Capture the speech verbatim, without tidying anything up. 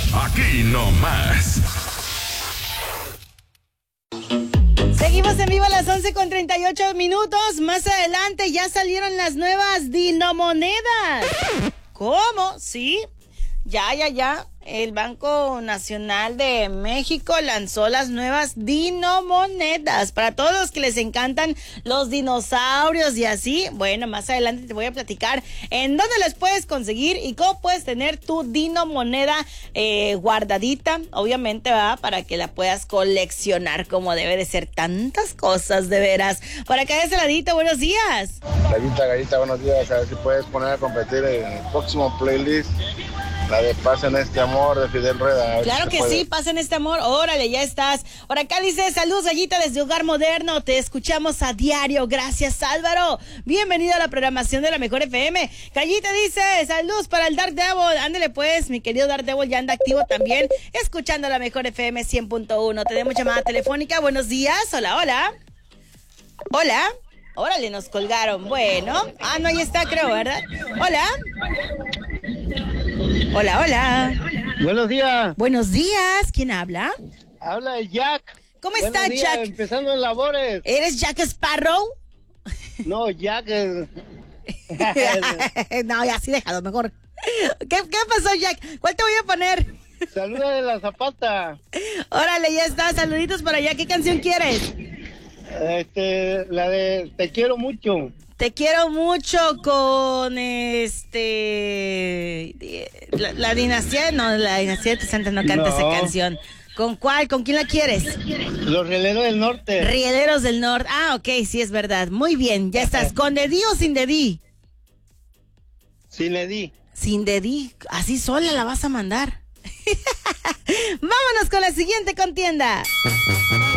Aquí nomás. Seguimos en vivo a las once con treinta y ocho minutos. Más adelante ya salieron las nuevas dinomonedas. ¿Cómo? Sí. Ya, ya, ya. El Banco Nacional de México lanzó las nuevas dinomonedas. Para todos los que les encantan los dinosaurios y así, bueno, más adelante te voy a platicar en dónde las puedes conseguir y cómo puedes tener tu dinomoneda eh, guardadita, obviamente, va, para que la puedas coleccionar como debe de ser. Tantas cosas, de veras. Por acá de ese ladito, buenos días. Gallita, Gallita, buenos días. A ver si puedes poner a competir en el próximo playlist la de Pasen este amor de Fidel Rueda. Claro si que puede. sí, pasen este amor. Órale, ya estás. Por acá dice, saludos, Gallita, desde Hogar Moderno. Te escuchamos a diario. Gracias, Álvaro. Bienvenido a la programación de la Mejor F M. Gallita dice, saludos para el Dark Devil. Ándale pues, mi querido Dark Devil ya anda activo también, escuchando la Mejor F M cien punto uno. Tenemos llamada telefónica. Buenos días. Hola, hola. Hola. Órale, nos colgaron. Bueno. Ah, no, ahí está, creo, ¿verdad? Hola. Hola, hola. Buenos días. Buenos días. ¿Quién habla? Habla el Jack. ¿Cómo Buenos está, días, Jack? Empezando en labores. ¿Eres Jack Sparrow? No, Jack. Es... No, ya sí, déjalo mejor. ¿Qué, ¿Qué pasó, Jack? ¿Cuál te voy a poner? Saluda de la Zapata. Órale, ya está. Saluditos para allá. ¿Qué canción quieres? Este, la de Te quiero mucho. Te quiero mucho con este la, la dinastía, no, la dinastía de Santa no canta No. esa canción. ¿Con cuál? ¿Con quién la quieres? Los Rieleros del Norte. Rieleros del Norte. Ah, ok, sí es verdad. Muy bien, ya estás. ¿Con dedí o sin dedí? Sin Edí. Sin dedí. Así sola la vas a mandar. Vámonos con la siguiente contienda.